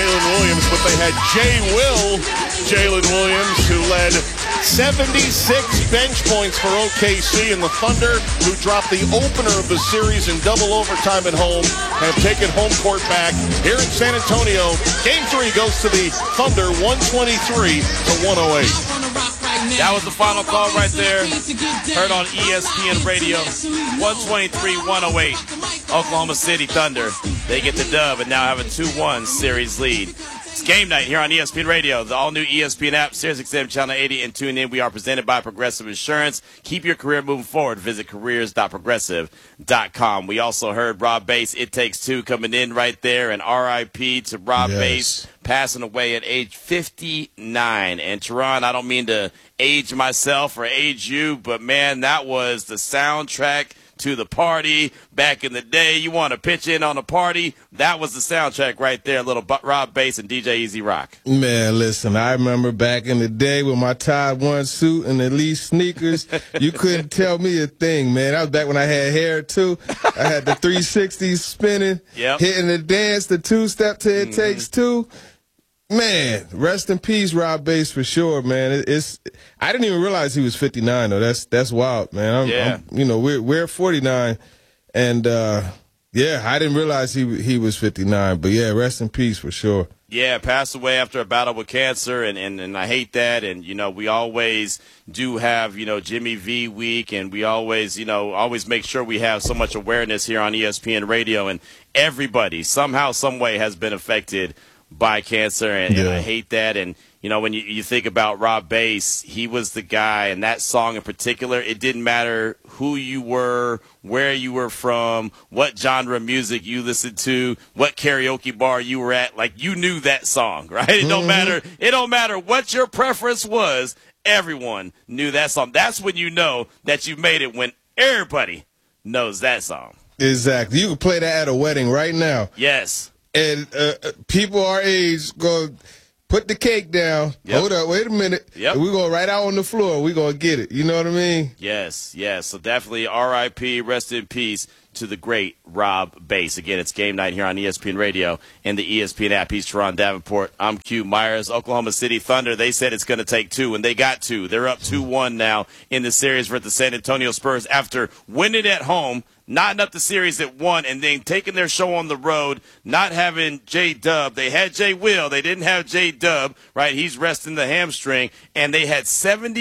Jalen Williams, but they had Jalen Williams, who led 76 bench points for OKC, and the Thunder, who dropped the opener of the series in double overtime at home, have taken home court back here in San Antonio. Game 3 goes to the Thunder, 123 to 108. That was the final call right there. Heard on ESPN Radio, 123-108. Oklahoma City Thunder. They get the dub and now have a 2-1 series lead. It's game night here on ESPN Radio, the all-new ESPN app, SiriusXM Channel 80, and tune in. We are presented by Progressive Insurance. Keep your career moving forward. Visit careers.progressive.com. We also heard Rob Bass, It Takes Two, coming in right there, and R.I.P. to Rob Bass, passing away at age 59. And, Teron, I don't mean to age myself or age you, but, man, that was the soundtrack to the party back in the day. You want to pitch in on a party? That was the soundtrack right there, little Rob Bass and DJ Easy Rock. Man, listen, I remember back in the day with my Tide 1 suit and Elite sneakers, you couldn't tell me a thing, man. That was back when I had hair, too. I had the 360s spinning, hitting the dance, the two-step to It Takes Two. Man, rest in peace, Rob Bass, for sure, man. I didn't even realize he was 59 though. That's wild, man. We're 49, and I didn't realize he was 59. But yeah, rest in peace for sure. Yeah, passed away after a battle with cancer, and I hate that. And we always do have Jimmy V week, and we always make sure we have so much awareness here on ESPN Radio, and everybody somehow, some way has been affected by cancer, and I hate that. And when you think about Rob Bass, he was the guy, and that song in particular, it didn't matter who you were, where you were from, what genre of music you listened to, what karaoke bar you were at, like, you knew that song, right? It don't matter what your preference was, everyone knew that song. That's when you know that you made it, when everybody knows that song. Exactly. You can play that at a wedding right now. Yes. And people our age go put the cake down. Hold up, wait a minute. We're going right out on the floor. We're going to get it. You know what I mean? Yes. So definitely R.I.P., rest in peace to the great Rob Bass. Again, it's game night here on ESPN Radio and the ESPN app. He's Teron Davenport. I'm Q Myers. Oklahoma City Thunder, they said it's going to take two, and they got two. They're up 2-1 now in the series for the San Antonio Spurs after winning at home, knotting up the series at 1, and then taking their show on the road, not having J-Dub. They had J-Will. They didn't have J-Dub, right? He's resting the hamstring. And they had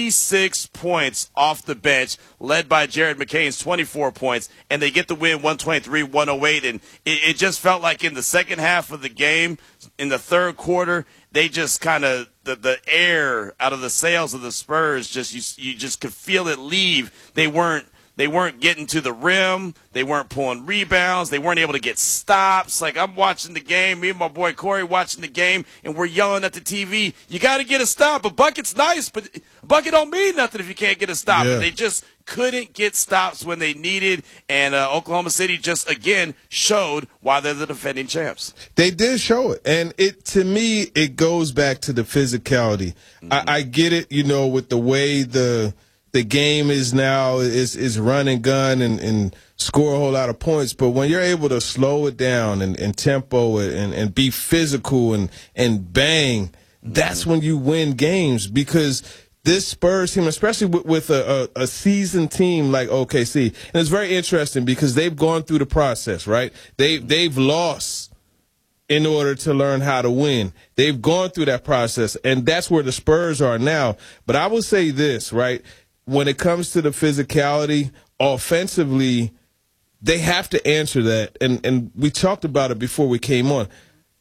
76 points off the bench, led by Jared McCain's 24 points, and they get the win 123-108. And it just felt like in the second half of the game, in the third quarter, they just kind of the air out of the sails of the Spurs, you just could feel it leave. They weren't getting to the rim. They weren't pulling rebounds. They weren't able to get stops. Like, I'm watching the game, me and my boy Corey watching the game, and we're yelling at the TV, you got to get a stop. A bucket's nice, but a bucket don't mean nothing if you can't get a stop. Yeah. They just couldn't get stops when they needed, and Oklahoma City just, again, showed why they're the defending champs. They did show it, and to me, it goes back to the physicality. I get it, with the way the game is now is run and gun and score a whole lot of points. But when you're able to slow it down and tempo it and be physical and bang, that's when you win games. Because this Spurs team, especially with a seasoned team like OKC, and it's very interesting because they've gone through the process, right? They've lost in order to learn how to win. They've gone through that process, and that's where the Spurs are now. But I will say this, right? When it comes to the physicality, offensively, they have to answer that. And we talked about it before we came on.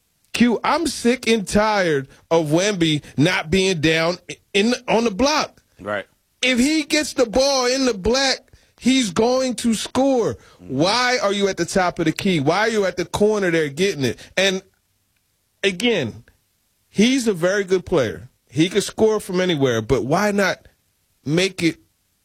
Q, I'm sick and tired of Wemby not being down on the block. Right. If he gets the ball in the black, he's going to score. Why are you at the top of the key? Why are you at the corner there getting it? And, again, he's a very good player. He can score from anywhere, but why not make it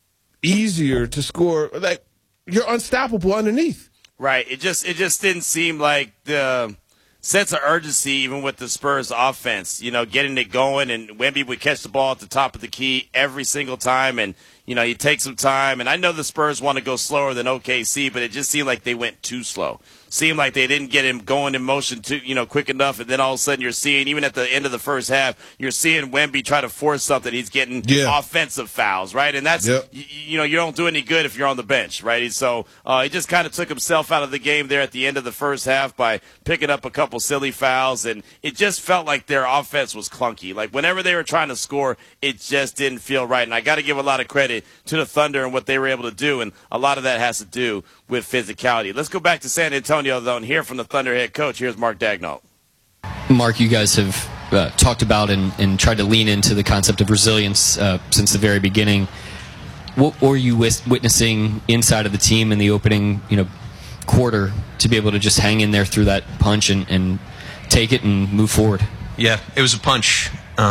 easier to score? Like, you're unstoppable underneath. Right. It just didn't seem like the sense of urgency, even with the Spurs offense, getting it going, and Wemby would catch the ball at the top of the key every single time, and he takes some time. And I know the Spurs want to go slower than OKC, but it just seemed like they went too slow. seemed like they didn't get him going in motion quick enough, and then all of a sudden you're seeing, even at the end of the first half, you're seeing Wemby try to force something. He's getting offensive fouls, right? And that's you don't do any good if you're on the bench, right? So he just kind of took himself out of the game there at the end of the first half by picking up a couple silly fouls, and it just felt like their offense was clunky. Like whenever they were trying to score, it just didn't feel right. And I got to give a lot of credit to the Thunder and what they were able to do, and a lot of that has to do with physicality. Let's go back to San Antonio, though, and hear from the Thunder head coach. Here's Mark Daigneault. Mark, you guys have talked about and tried to lean into the concept of resilience since the very beginning. What were you witnessing inside of the team in the opening, quarter to be able to just hang in there through that punch and take it and move forward? Yeah, it was a punch.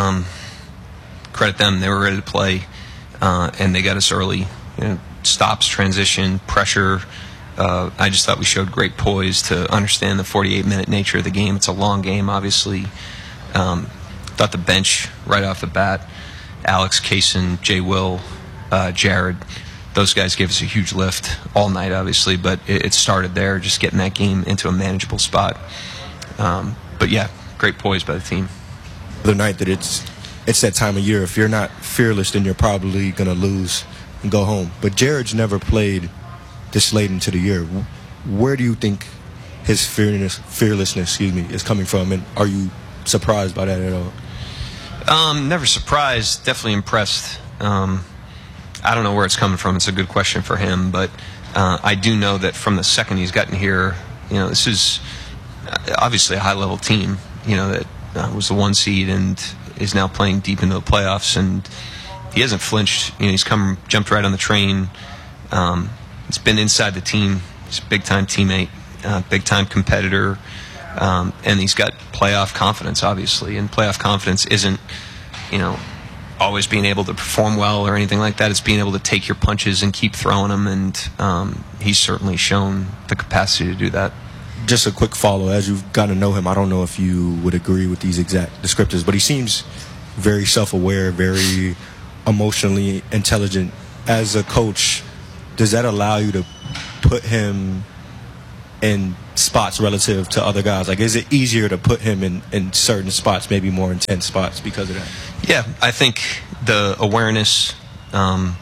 Credit them; they were ready to play, and they got us early. Stops, transition, pressure. I just thought we showed great poise to understand the 48-minute nature of the game. It's a long game, obviously. Thought the bench right off the bat, Alex, Kaysen, Jay Will, Jared, those guys gave us a huge lift all night, obviously, but it started there, just getting that game into a manageable spot. But yeah, great poise by the team. The night that it's that time of year. If you're not fearless, then you're probably going to lose and go home. But Jared's never played this late into the year. Where do you think his fearlessness, is coming from, and are you surprised by that at all? Never surprised. Definitely impressed. I don't know where it's coming from. It's a good question for him, but I do know that from the second he's gotten here, this is obviously a high-level team. That was the 1 seed and is now playing deep into the playoffs, and he hasn't flinched. He's jumped right on the train. He's been inside the team. He's a big-time teammate, big-time competitor, and he's got playoff confidence, obviously. And playoff confidence isn't, always being able to perform well or anything like that. It's being able to take your punches and keep throwing them, and he's certainly shown the capacity to do that. Just a quick follow. As you've gotten to know him, I don't know if you would agree with these exact descriptors, but he seems very self-aware, very emotionally intelligent. As a coach, does that allow you to put him in spots relative to other guys? Like, is it easier to put him in certain spots, maybe more intense spots because of that? Yeah, I think the awareness of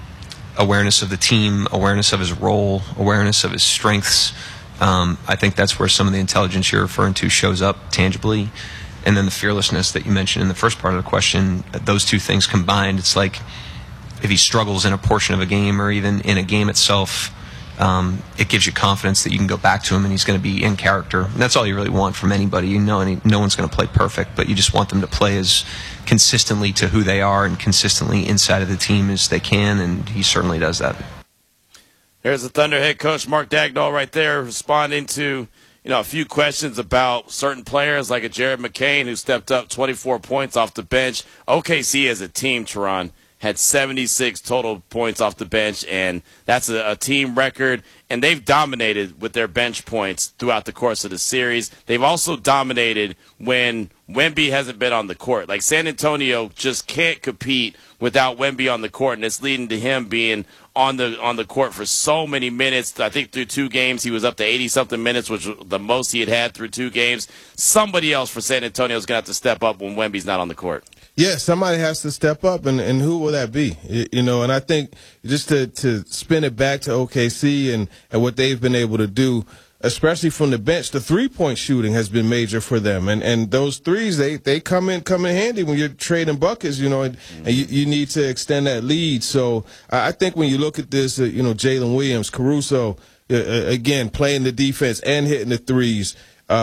the team, awareness of his role, awareness of his strengths, I think that's where some of the intelligence you're referring to shows up tangibly. And then the fearlessness that you mentioned in the first part of the question, those two things combined, it's like if he struggles in a portion of a game or even in a game itself, it gives you confidence that you can go back to him and he's going to be in character. And that's all you really want from anybody. No one's going to play perfect, but you just want them to play as consistently to who they are and consistently inside of the team as they can, and he certainly does that. There's the Thunder head coach, Mark Daigneault, right there, responding to a few questions about certain players like a Jared McCain, who stepped up 24 points off the bench. OKC as a team, Teron, had 76 total points off the bench, and that's a team record. And they've dominated with their bench points throughout the course of the series. They've also dominated when Wemby hasn't been on the court. Like, San Antonio just can't compete without Wemby on the court, and it's leading to him being on the court for so many minutes. I think through 2 games he was up to 80-something minutes, which was the most he had through 2 games. Somebody else for San Antonio is going to have to step up when Wemby's not on the court. Yeah, somebody has to step up, and who will that be? And I think just to spin it back to OKC and what they've been able to do, especially from the bench, the three-point shooting has been major for them. And those threes, they come in handy when you're trading buckets, and you need to extend that lead. So I think when you look at this, Jalen Williams, Caruso, again, playing the defense and hitting the threes,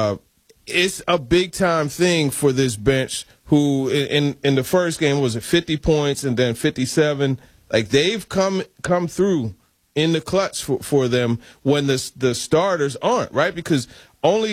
it's a big-time thing for this bench who in the first game was 50 points and then 57. Like, they've come through in the clutch for them when the starters aren't, right? Because only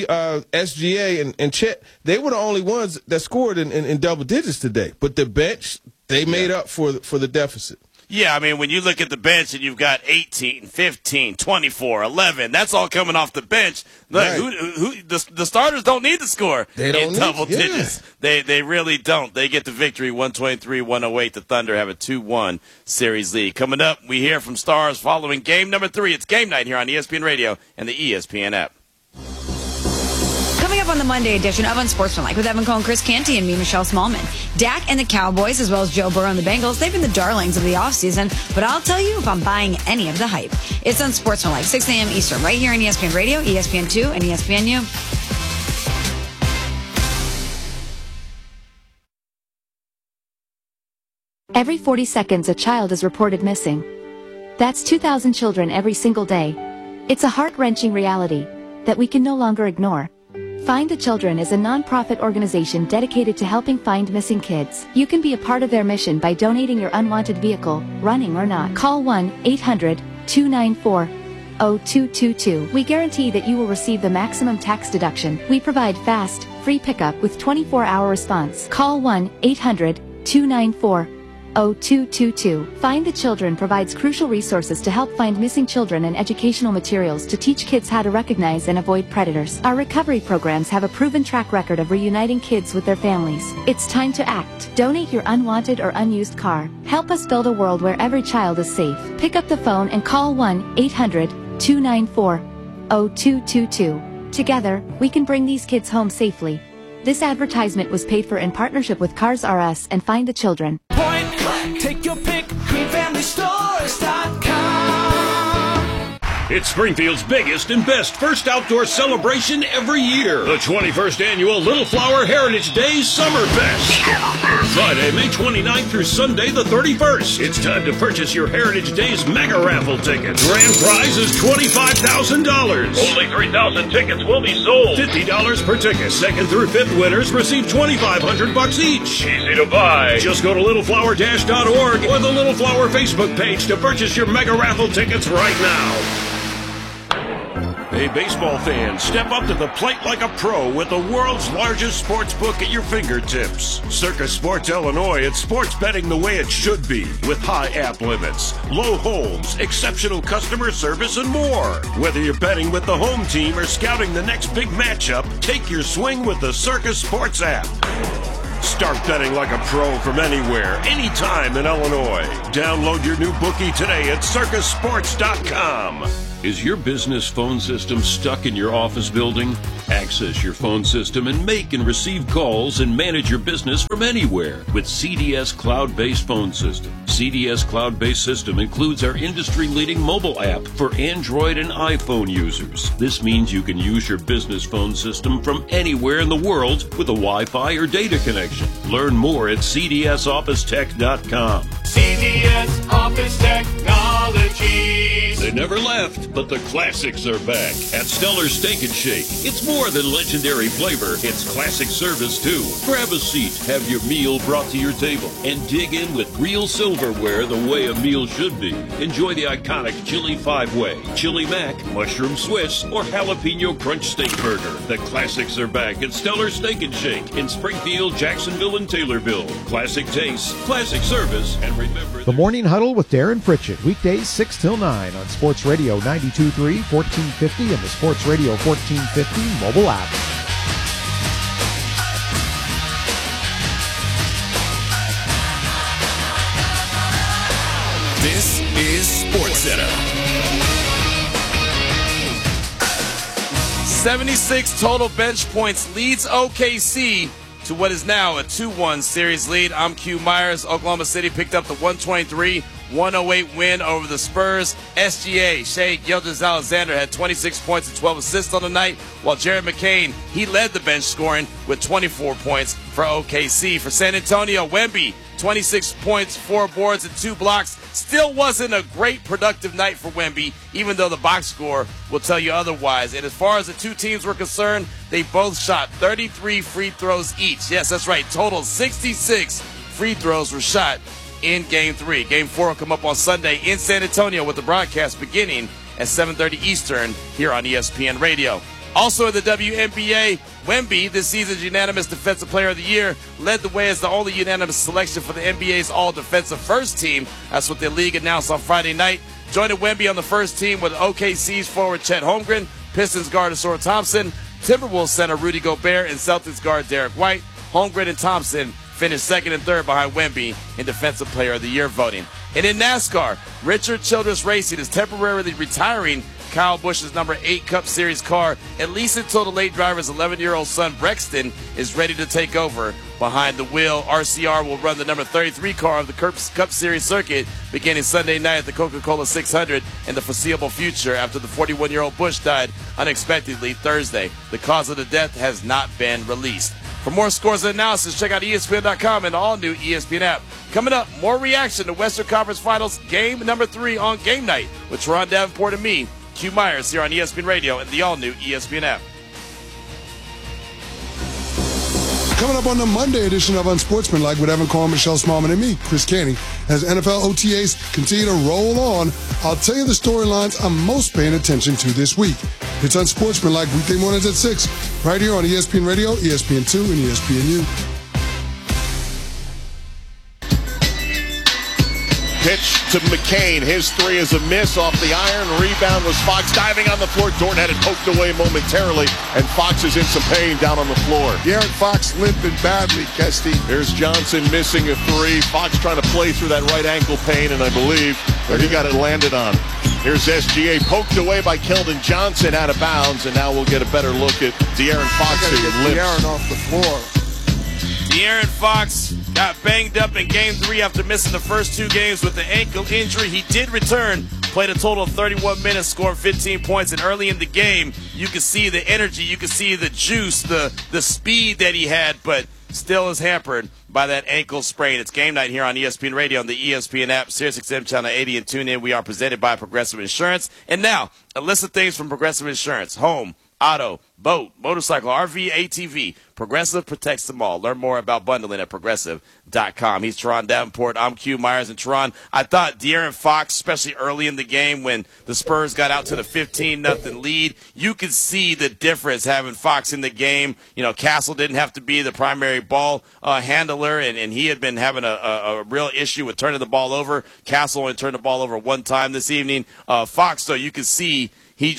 SGA and Chet, they were the only ones that scored in double digits today. But the bench, they made up for the deficit. Yeah, I mean, when you look at the bench and you've got 18, 15, 24, 11, that's all coming off the bench. Look, right. The starters don't need to score in double digits. They really don't. They get the victory, 123-108. The Thunder have a 2-1 series lead. Coming up, we hear from stars following game number 3. It's game night here on ESPN Radio and the ESPN app. up on the Monday edition of Unsportsmanlike with Evan Cohen, Chris Canty, and me, Michelle Smallman. Dak and the Cowboys, as well as Joe Burrow and the Bengals, they've been the darlings of the offseason, but I'll tell you if I'm buying any of the hype. It's Unsportsmanlike, 6 a.m. Eastern, right here on ESPN Radio, ESPN2, and ESPNU. Every 40 seconds, a child is reported missing. That's 2,000 children every single day. It's a heart-wrenching reality that we can no longer ignore. Find the Children is a non-profit organization dedicated to helping find missing kids. You can be a part of their mission by donating your unwanted vehicle, running or not. Call 1-800-294-0222. We guarantee that you will receive the maximum tax deduction. We provide fast, free pickup with 24-hour response. Call 1-800-294-0222. Find the Children provides crucial resources to help find missing children and educational materials to teach kids how to recognize and avoid predators. Our recovery programs have a proven track record of reuniting kids with their families. It's time to act. Donate your unwanted or unused car. Help us build a world where every child is safe. Pick up the phone and call 1-800-294-0222. Together, we can bring these kids home safely. This advertisement was paid for in partnership with Cars R Us and Find the Children. Take your pick, greenfamilystores.com. It's Springfield's biggest and best first outdoor celebration every year. The 21st Annual Little Flower Heritage Days Summerfest. Friday, May 29th through Sunday, the 31st. It's time to purchase your Heritage Days mega raffle tickets. Grand prize is $25,000. Only 3,000 tickets will be sold. $50 per ticket. Second through fifth winners receive $2,500 each. Easy to buy. Just go to littleflower-org or the Little Flower Facebook page to purchase your mega raffle tickets right now. Hey, baseball fans, step up to the plate like a pro with the world's largest sports book at your fingertips. Circus Sports Illinois, it's sports betting the way it should be, with high app limits, low holds, exceptional customer service, and more. Whether you're betting with the home team or scouting the next big matchup, take your swing with the Circus Sports app. Start betting like a pro from anywhere, anytime in Illinois. Download your new bookie today at circusports.com. Is your business phone system stuck in your office building? Access your phone system and make and receive calls and manage your business from anywhere with CDS Cloud-Based Phone System. CDS Cloud-Based System includes our industry-leading mobile app for Android and iPhone users. This means you can use your business phone system from anywhere in the world with a Wi-Fi or data connection. Learn more at cdsofficetech.com. CDS Office Technologies. They never left, but the classics are back at Stellar Steak and Shake. It's more than legendary flavor, it's classic service too. Grab a seat, have your meal brought to your table, and dig in with real silverware the way a meal should be. Enjoy the iconic Chili 5-Way, Chili Mac, Mushroom Swiss, or Jalapeno Crunch Steak Burger. The classics are back at Stellar Steak and Shake in Springfield, Jacksonville, and Taylorville. Classic taste, classic service, and remember... The Morning Huddle with Darren Pritchett, weekdays 6 till 9 on Sports Radio 92.3, 1450, and the Sports Radio 1450 mobile app. This is SportsCenter. 76 total bench points leads OKC to what is now a 2-1 series lead. I'm Q Myers. Oklahoma City picked up the 123-108 win over the Spurs. SGA, Shai Gilgeous-Alexander, had 26 points and 12 assists on the night, while Jared McCain, he led the bench scoring with 24 points for OKC. For San Antonio, Wemby, 26 points, 4 boards, and 2 blocks. Still wasn't a great productive night for Wemby, even though the box score will tell you otherwise. And as far as the two teams were concerned, they both shot 33 free throws each. Yes, that's right. Total 66 free throws were shot in Game 3. Game 4 will come up on Sunday in San Antonio with the broadcast beginning at 7:30 Eastern here on ESPN Radio. Also in the WNBA, Wemby, this season's unanimous Defensive Player of the Year, led the way as the only unanimous selection for the NBA's All-Defensive First Team. That's what the league announced on Friday night. Joining Wemby on the first team with OKC's forward Chet Holmgren, Pistons guard Asura Thompson, Timberwolves center Rudy Gobert, and Celtics guard Derek White. Holmgren and Thompson finished second and third behind Wemby in Defensive Player of the Year voting. And in NASCAR, Richard Childress Racing is temporarily retiring Kyle Busch's number 8 Cup Series car, at least until the late driver's 11-year-old son, Brexton, is ready to take over behind the wheel. RCR will run the number 33 car of the Cup Series circuit beginning Sunday night at the Coca-Cola 600 in the foreseeable future after the 41-year-old Busch died unexpectedly Thursday. The cause of the death has not been released. For more scores and analysis, check out ESPN.com and the all-new ESPN app. Coming up, more reaction to Western Conference Finals game number 3 on game night with Teron Davenport and me, Q Myers, here on ESPN Radio and the all-new ESPN app. Coming up on the Monday edition of Unsportsmanlike with Evan Cohen, Michelle Smallman, and me, Chris Canty, as NFL OTAs continue to roll on, I'll tell you the storylines I'm most paying attention to this week. It's Unsportsmanlike weekday mornings at 6, right here on ESPN Radio, ESPN2, and ESPNU. Pitch to McCain. His 3 is a miss off the iron. Rebound was Fox diving on the floor. Dorton had it poked away momentarily, and Fox is in some pain down on the floor. De'Aaron Fox limping badly, Kesty. Here's Johnson missing a 3. Fox trying to play through that right ankle pain, and I believe that he got it landed on. Here's SGA poked away by Keldon Johnson out of bounds, and now we'll get a better look at De'Aaron Fox, who limps. De'Aaron off the floor. De'Aaron Fox got banged up in Game 3 after missing the first 2 games with the ankle injury. He did return, played a total of 31 minutes, scored 15 points, and early in the game, you could see the energy, you could see the juice, the speed that he had, but still is hampered by that ankle sprain. It's game night here on ESPN Radio and the ESPN app, SiriusXM Channel 80, and tune in. We are presented by Progressive Insurance. And now, a list of things from Progressive Insurance. Home, auto, boat, motorcycle, RV, ATV. Progressive protects them all. Learn more about bundling at Progressive.com. He's Teron Davenport. I'm Q Myers. And Teron, I thought De'Aaron Fox, especially early in the game when the Spurs got out to the 15-0 lead, you could see the difference having Fox in the game. You know, Castle didn't have to be the primary ball handler, and he had been having a real issue with turning the ball over. Castle only turned the ball over one time this evening. Fox, though, you could see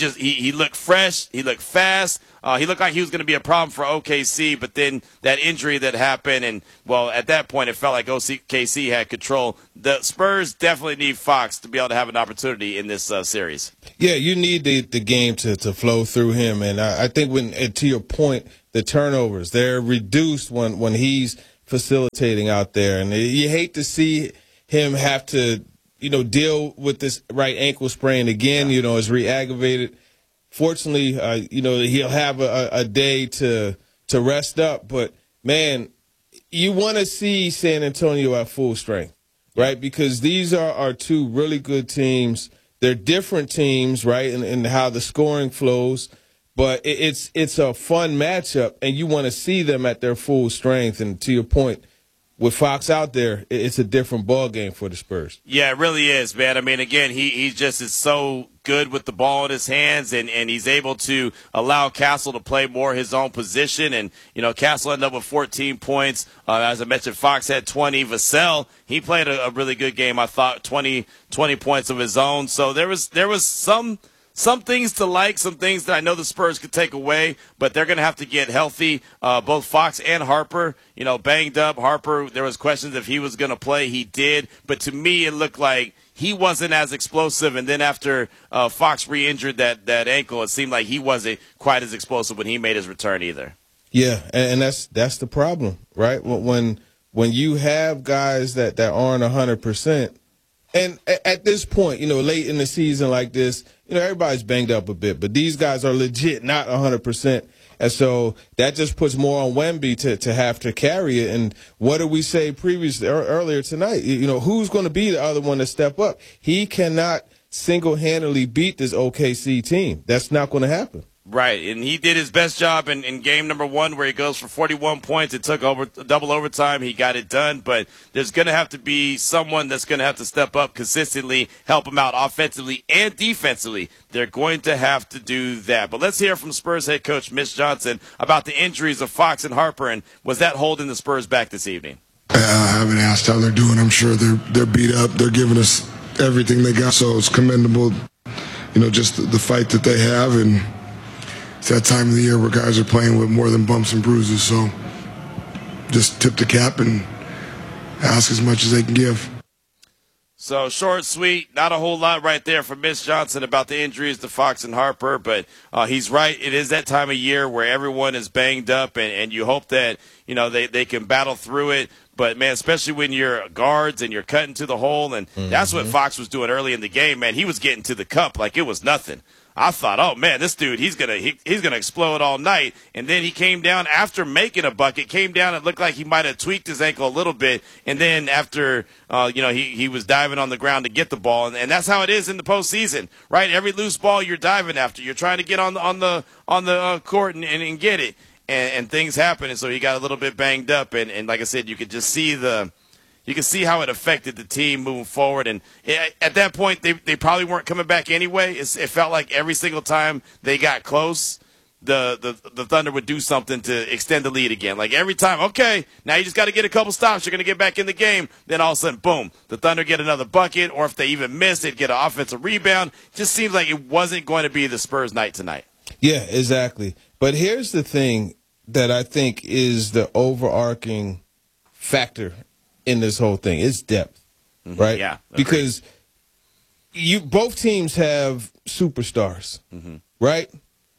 he looked fresh. He looked fast. He looked like he was going to be a problem for OKC, but then that injury that happened, and, well, at that point it felt like OKC had control. The Spurs definitely need Fox to be able to have an opportunity in this series. Yeah, you need the game to flow through him, and I think to your point, the turnovers, they're reduced when he's facilitating out there, and you hate to see him have to deal with this right ankle sprain again. It's re-aggravated. Fortunately, he'll have a day to rest up. But, man, you want to see San Antonio at full strength, right? Because these are 2 really good teams. They're different teams, right, in how the scoring flows. But it's a fun matchup, and you want to see them at their full strength. And to your point, with Fox out there, it's a different ball game for the Spurs. Yeah, it really is, man. I mean, again, he just is so good with the ball in his hands, and he's able to allow Castle to play more his own position. And, Castle ended up with 14 points. As I mentioned, Fox had 20. Vassell, he played a really good game, I thought, 20 points of his own. So there was some things to like, some things that I know the Spurs could take away, but they're going to have to get healthy. Both Fox and Harper, banged up. Harper, there was questions if he was going to play. He did. But to me, it looked like he wasn't as explosive. And then after Fox re-injured that ankle, it seemed like he wasn't quite as explosive when he made his return either. Yeah, and that's the problem, right? When you have guys that aren't 100%, and at this point, late in the season like this, everybody's banged up a bit, but these guys are legit not 100%. And so that just puts more on Wemby to have to carry it. And what did we say earlier tonight? Who's going to be the other one to step up? He cannot single-handedly beat this OKC team. That's not going to happen. Right, and he did his best job in game number 1 where he goes for 41 points. It took over double overtime. He got it done, but there's going to have to be someone that's going to have to step up consistently, help him out offensively and defensively. They're going to have to do that. But let's hear from Spurs head coach Mitch Johnson about the injuries of Fox and Harper, and was that holding the Spurs back this evening? I haven't asked how they're doing. I'm sure they're beat up. They're giving us everything they got, so it's commendable, just the fight that they have, and it's that time of the year where guys are playing with more than bumps and bruises, so just tip the cap and ask as much as they can give. So short, sweet, not a whole lot right there from Mitch Johnson about the injuries to Fox and Harper, but he's right. It is that time of year where everyone is banged up, and you hope that, you know, they can battle through it. But, man, especially when you're guards and you're cutting to the hole, and that's what Fox was doing early in the game, man. He was getting to the cup like it was nothing. I thought, oh, man, this dude, he's gonna explode all night. And then he came down after making a bucket, came down and looked like he might have tweaked his ankle a little bit. And then after, he was diving on the ground to get the ball. And that's how it is in the postseason, right? Every loose ball you're diving after. You're trying to get on the court and get it. And things happen. And so he got a little bit banged up. And like I said, you could just see you can see how it affected the team moving forward. And at that point, they probably weren't coming back anyway. It felt like every single time they got close, the Thunder would do something to extend the lead again. Like every time, okay, now you just got to get a couple stops. You're going to get back in the game. Then all of a sudden, boom, the Thunder get another bucket. Or if they even miss, they'd get an offensive rebound. Just seems like it wasn't going to be the Spurs night tonight. Yeah, exactly. But here's the thing that I think is the overarching factor in this whole thing. It's depth, right? Yeah, because both teams have superstars, right?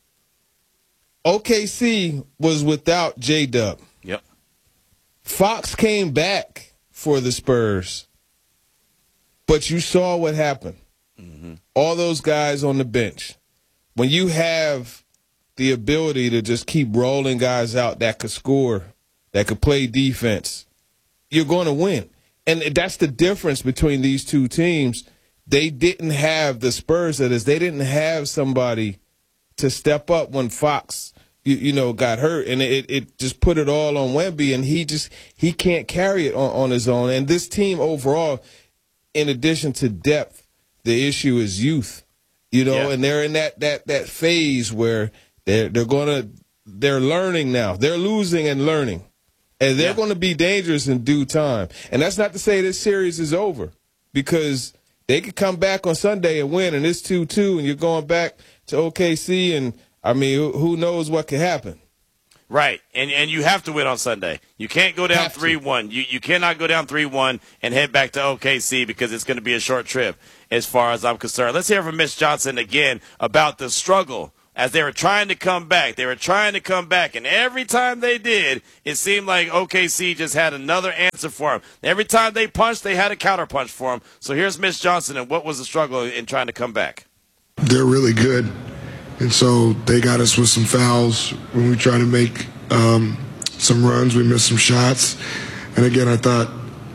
OKC was without J-Dub. Yep. Fox came back for the Spurs, but you saw what happened. All those guys on the bench. When you have the ability to just keep rolling guys out that could score, that could play defense, you're going to win. And that's the difference between these two teams. They didn't have the Spurs, that is, they didn't have somebody to step up when Fox, got hurt. And it just put it all on Wemby, and he can't carry it on his own. And this team overall, in addition to depth, the issue is youth, and they're in that phase where they're learning now. They're losing and learning. And they're going to be dangerous in due time. And that's not to say this series is over, because they could come back on Sunday and win, and it's 2-2, and you're going back to OKC, and, I mean, who knows what could happen. Right, and you have to win on Sunday. You can't go down 3-1. You cannot go down 3-1 and head back to OKC, because it's going to be a short trip as far as I'm concerned. Let's hear from Mitch Johnson again about the struggle as they were trying to come back. They were trying to come back, and every time they did, it seemed like OKC just had another answer for them. Every time they punched, they had a counterpunch for them. So here's Mitch Johnson, and what was the struggle in trying to come back? They're really good, and so they got us with some fouls when we tried to make some runs. We missed some shots, and again, I thought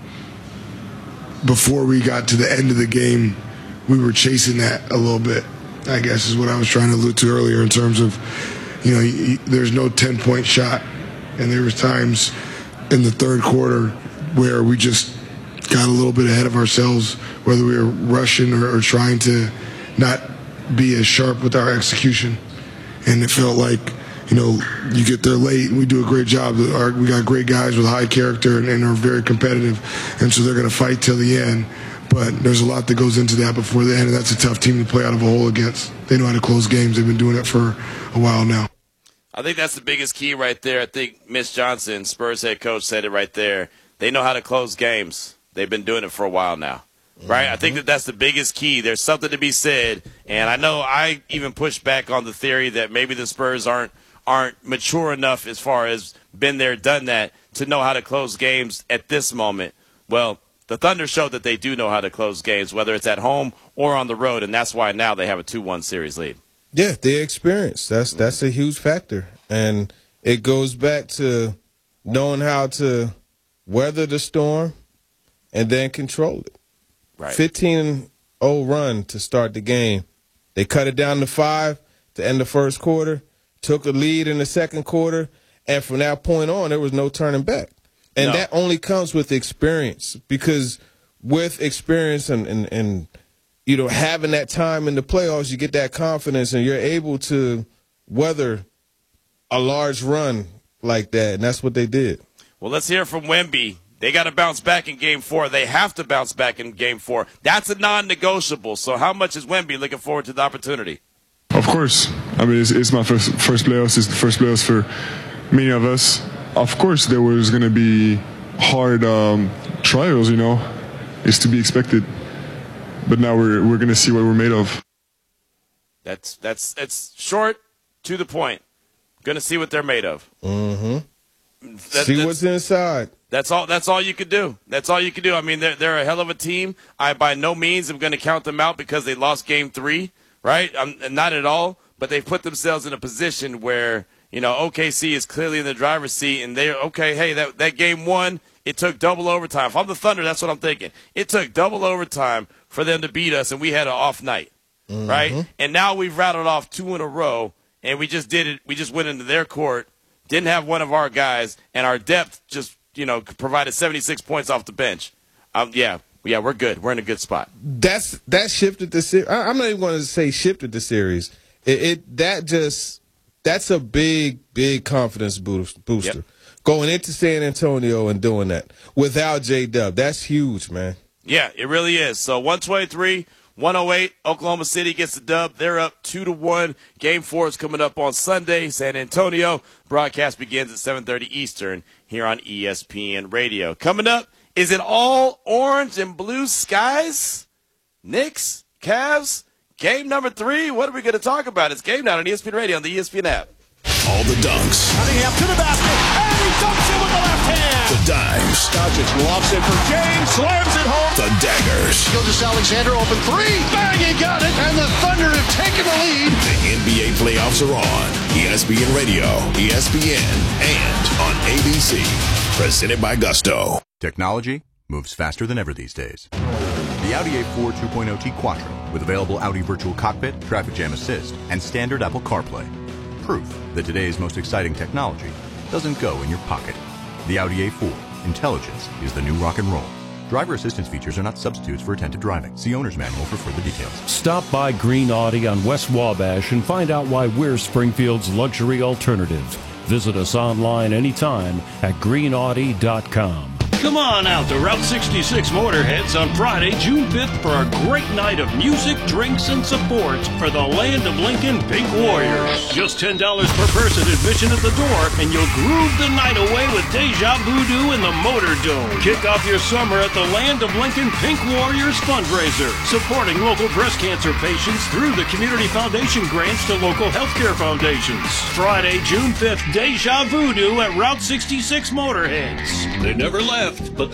before we got to the end of the game, we were chasing that a little bit, I guess is what I was trying to allude to earlier, in terms of, there's no 10-point shot. And there was times in the third quarter where we just got a little bit ahead of ourselves, whether we were rushing or trying to not be as sharp with our execution. And it felt like, you get there late and we do a great job. We got great guys with high character and are very competitive. And so they're going to fight till the end. But there's a lot that goes into that before the end, and that's a tough team to play out of a hole against. They know how to close games. They've been doing it for a while now. I think that's the biggest key right there. I think Mitch Johnson, Spurs head coach, said it right there. They know how to close games. They've been doing it for a while now, right? I think that's the biggest key. There's something to be said, and I know I even pushed back on the theory that maybe the Spurs aren't mature enough as far as been there, done that, to know how to close games at this moment. Well, the Thunder showed that they do know how to close games, whether it's at home or on the road, and that's why now they have a 2-1 series lead. Yeah, the experience. That's a huge factor. And it goes back to knowing how to weather the storm and then control it. Right. 15-0 run to start the game. They cut it down to 5 to end the first quarter, took a lead in the second quarter, and from that point on, there was no turning back. And that only comes with experience, because with experience and having that time in the playoffs, you get that confidence and you're able to weather a large run like that, and that's what they did. Well, let's hear from Wemby. They got to bounce back in Game 4. They have to bounce back in Game 4. That's a non-negotiable. So how much is Wemby looking forward to the opportunity? Of course. I mean, it's my first playoffs. It's the first playoffs for many of us. Of course, there was going to be hard trials, It's to be expected. but now we're going to see what we're made of. That's short, to the point. Going to see what they're made of. Mm-hmm. See what's inside. That's all you could do. That's all you could do. I mean, they're a hell of a team. I by no means am going to count them out because they lost Game 3, right? Not at all. But they've put themselves in a position where, OKC is clearly in the driver's seat, and they're okay. Hey, that Game 1, it took double overtime. If I'm the Thunder, that's what I'm thinking. It took double overtime for them to beat us, and we had an off night, right? And now we've rattled off 2 in a row, and we just did it. We just went into their court, didn't have one of our guys, and our depth just provided 76 points off the bench. Yeah, we're good. We're in a good spot. That shifted the series. I'm not even going to say shifted the series. That's a big confidence booster. Yep. Going into San Antonio and doing that without J-Dub. That's huge, man. Yeah, it really is. So 123-108, Oklahoma City gets the dub. They're up 2-1. Game 4 is coming up on Sunday, San Antonio. Broadcast begins at 7:30 Eastern here on ESPN Radio. Coming up, is it all orange and blue skies? Knicks, Cavs, game number 3. What are we going to talk about? It's Game Night on ESPN Radio on the ESPN app. All the dunks. Cunningham to the basket, and he dunks it with the left hand. The dimes. Doncic lobs it for James, slams it home. The daggers. Gilgeous-Alexander open 3. Bang, he got it, and the Thunder have taken the lead. The NBA playoffs are on. ESPN Radio, ESPN, and on ABC. Presented by Gusto. Technology moves faster than ever these days. The Audi A4 2.0T Quattro with available Audi Virtual Cockpit, Traffic Jam Assist, and standard Apple CarPlay. Proof that today's most exciting technology doesn't go in your pocket. The Audi A4. Intelligence is the new rock and roll. Driver assistance features are not substitutes for attentive driving. See owner's manual for further details. Stop by Green Audi on West Wabash and find out why we're Springfield's luxury alternative. Visit us online anytime at greenaudi.com. Come on out to Route 66 Motorheads on Friday, June 5th for a great night of music, drinks, and support for the Land of Lincoln Pink Warriors. Just $10 per person admission at the door, and you'll groove the night away with Deja Voodoo in the Motor Dome. Kick off your summer at the Land of Lincoln Pink Warriors fundraiser, supporting local breast cancer patients through the Community Foundation grants to local healthcare foundations. Friday, June 5th, Deja Voodoo at Route 66 Motorheads. They never left, but